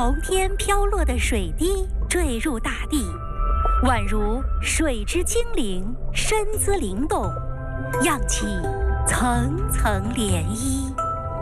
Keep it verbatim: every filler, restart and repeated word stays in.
从天飘落的水滴坠入大地，宛如水之精灵，身姿灵动，漾起层层涟漪。